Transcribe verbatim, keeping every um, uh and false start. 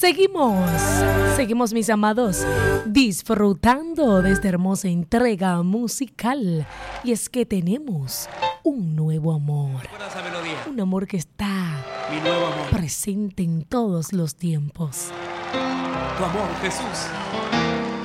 Seguimos, seguimos mis amados, disfrutando de esta hermosa entrega musical. Y es que tenemos un nuevo amor. Un amor que está Mi nuevo amor. presente en todos los tiempos. Tu amor, Jesús.